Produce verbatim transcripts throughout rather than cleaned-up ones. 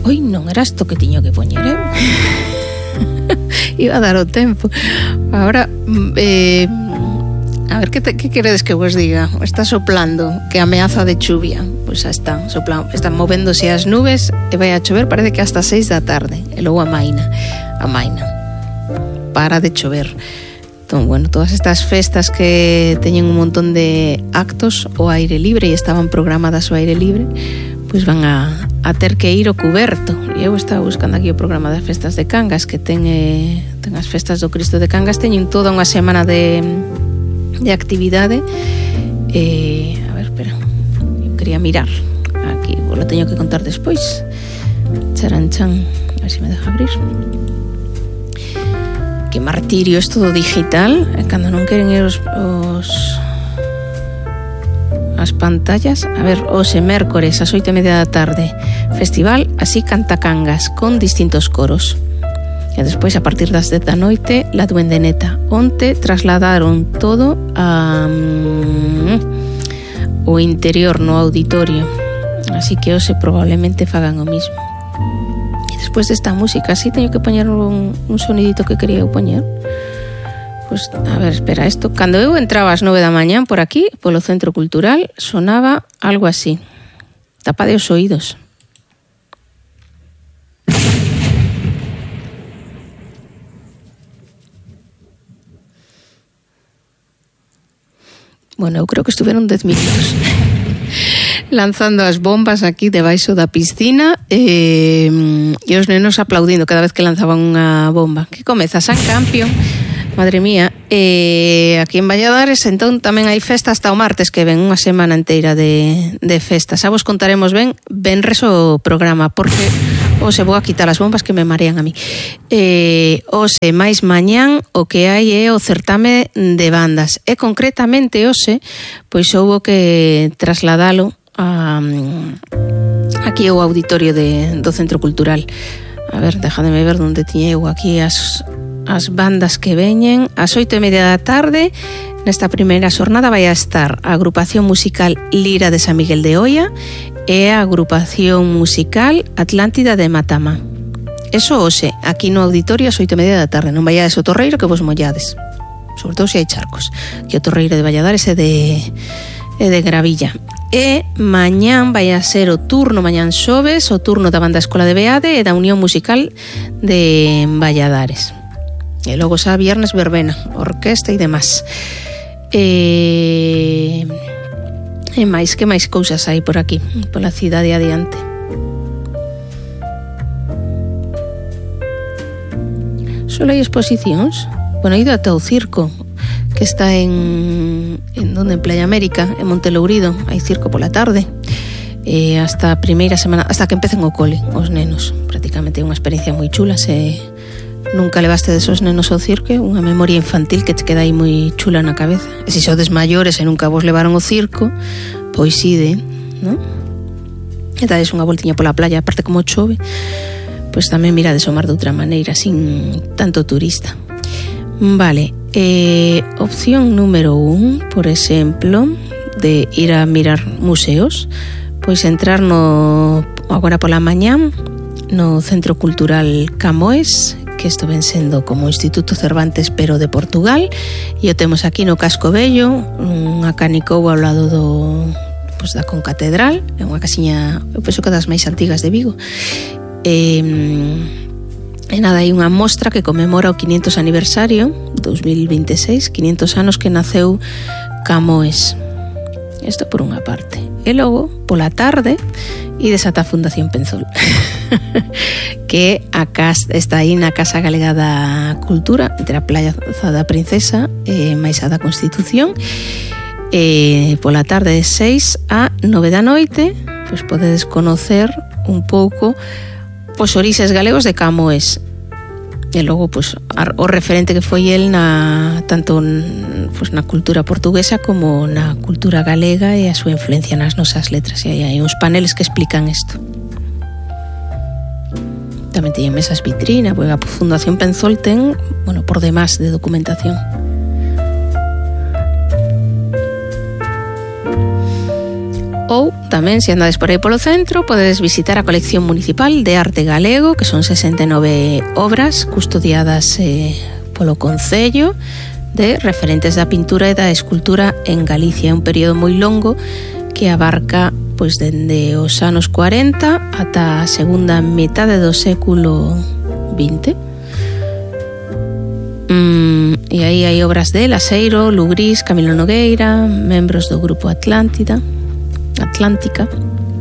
Oi, non era isto que tiño que poñer, eh? Iba a dar o tempo. Ahora, eh, a ver, que, te, que queredes que vos diga? Está soplando, que ameaza de chuvia. Pois xa está, soplando, están movéndose as nubes e vai a chover, parece que hasta seis da tarde. E logo amaina, amaina. Para de chover. Entón, bueno, todas estas festas que teñen un montón de actos ao aire libre e estaban programadas ao aire libre, pois van a, a ter que ir ao cuberto. E eu estaba buscando aquí o programa das festas de Cangas, que ten, eh, ten as festas do Cristo de Cangas, teñen toda unha semana de, de actividade. Eh, a ver, espera, eu quería mirar aquí, vos lo teño que contar despois. Charan chan, a ver se me deja abrir. Que martirio, es todo digital, e cando non queren ir os, os as pantallas. A ver, hoxe mércores ás oito e media da tarde, festival Así canta Cangas, con distintos coros. E despois, a partir das dez da noite, La Duendeneta. Onte trasladaron todo a um, o interior, no auditorio, así que hoxe probablemente fagan o mismo. Despois desta música, así teño que poñer un, un sonidito que quería eu poñer. Pois, a ver, espera, isto, cando eu entraba ás nove da mañán por aquí, polo Centro Cultural, sonaba algo así. Tapade os oídos. Bueno, eu creo que estuveron dez minutos lanzando as bombas aquí debaixo da piscina e, e os nenos aplaudindo cada vez que lanzaban unha bomba. Que comeza San Campion, madre mía. E aquí en Valladares entón tamén hai festa hasta o martes que ven, unha semana inteira de, de festa. Xa vos contaremos ben venres o programa, porque hoxe vou a quitar as bombas que me marean a mí. E hoxe máis mañán o que hai é o certame de bandas, e concretamente hoxe pois houbo que trasladalo a, aquí ao auditorio de, do Centro Cultural. A ver, déjame ver onde tiña eu aquí as, as bandas que veñen. Ás oito e media da tarde, nesta primeira xornada, vai a estar a agrupación musical Lira de San Miguel de Oia e a agrupación musical Atlántida de Matamá. Eso hoxe, aquí no auditorio ás oito e media da tarde. Non vaiades ao Torreiro que vos mollades, sobre todo se hai charcos, que o Torreiro de Valladares é de, é de gravilla. E mañán vai a ser o turno, mañán xoves, o turno da Banda Escola de Beade e da Unión Musical de Valladares. E logo xa viernes verbena, orquesta e demás. E, e máis, que máis cousas hai por aquí, pola cidade adiante. Só hai exposicións. Bueno, he ido ata o circo, que está en, en donde, en Playa América, en Montelourido. Hai circo pola tarde, e hasta a primeira semana, hasta que empecen o cole os nenos. Prácticamente é unha experiencia moi chula. Se nunca levaste desos nenos ao circo, unha memoria infantil que te queda aí moi chula na cabeza. E se sodes maiores e nunca vos levaron ao circo, pois ide, non? E dades unha voltiña pola playa, aparte como chove, pois tamén mirades o mar de outra maneira, sin tanto turista. Vale, eh, opción número un, por exemplo, de ir a mirar museos, pois entrar no, agora pola mañán, no Centro Cultural Camoes, que isto ven sendo como o Instituto Cervantes pero de Portugal, e o temos aquí no Casco Vello, unha canicou ao lado do, pois, da Concatedral, é unha casiña, eu penso que das máis antigas de Vigo. E, e nada, hai unha mostra que conmemora o quinhentos aniversario dos mil veintiséis, quinhentos anos que naceu Camoes. Isto por unha parte. E logo, pola tarde, e desata a Fundación Penzol, que a casa, está aí na Casa Galega da Cultura, entre a Playa da Princesa e máis a da Constitución. E pola tarde de seis a nove da noite, pois podedes conocer un pouco os orixes galegos de Camoes. E logo, pois, o referente que foi el na, tanto pois, na cultura portuguesa como na cultura galega e a súa influencia nas nosas letras. E hai uns paneles que explican isto. Tamén teñen mesas vitrina, porque a Fundación Penzol ten, bueno, por demás de documentación. Ou tamén, se andades por aí polo centro, podedes visitar a colección municipal de arte galego, que son sesenta e nove obras custodiadas eh, polo Concello, de referentes da pintura e da escultura en Galicia. É un período moi longo que abarca pois dende os anos cuarenta ata a segunda metade do século vinte. Mm, e aí hai obras de Laseiro, Lugrís, Camilo Nogueira, membros do grupo Atlántida, Atlántica.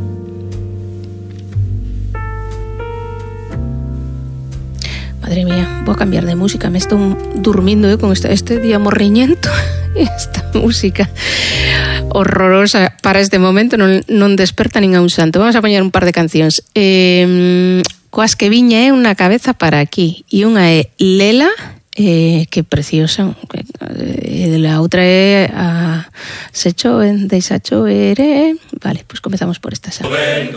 Madre mía, vou a cambiar de música, me estou durmindo eh, con este, este día morriñento. Esta música horrorosa para este momento non, non desperta nin a un santo. Vamos a poñer un par de cancións. Eh, coas que viña é unha cabeza para aquí e unha é Lela, eh, que preciosa, e eh, la outra é a Se choven, deixa chover, eh. Vale, pois pues comezamos por esta xa. Choven,